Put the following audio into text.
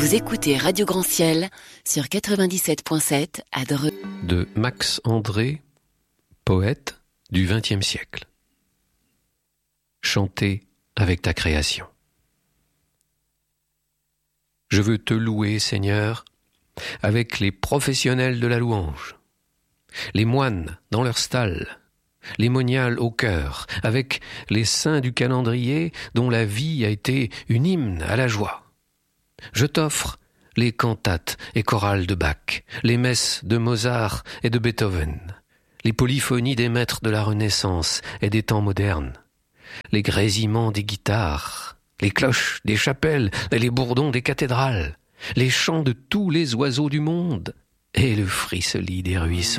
Vous écoutez Radio Grand Ciel sur 97.7 à Dreux. De Max André, poète du XXe siècle. Chanter avec ta création. Je veux te louer, Seigneur, avec les professionnels de la louange, les moines dans leur stalle, les moniales au cœur, avec les saints du calendrier dont la vie a été une hymne à la joie. Je t'offre les cantates et chorales de Bach, les messes de Mozart et de Beethoven, les polyphonies des maîtres de la Renaissance et des temps modernes, les grésillements des guitares, les cloches des chapelles et les bourdons des cathédrales, les chants de tous les oiseaux du monde et le frissellis des ruisseaux.